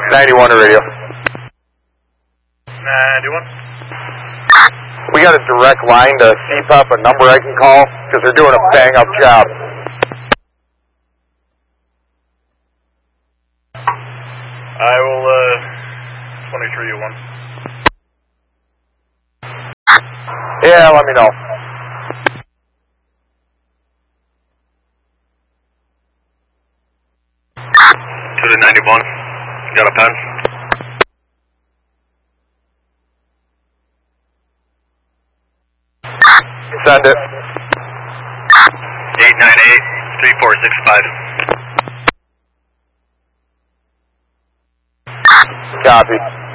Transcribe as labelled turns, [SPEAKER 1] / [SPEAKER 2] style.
[SPEAKER 1] 91 to radio.
[SPEAKER 2] 91.
[SPEAKER 1] We got a direct line to CPAP, a number I can call, because they're doing a bang-up job.
[SPEAKER 2] I will, 2301.
[SPEAKER 1] Yeah, let me know.
[SPEAKER 2] To the 91. Got a pen?
[SPEAKER 1] Send it.
[SPEAKER 2] 898-3465.
[SPEAKER 1] Copy.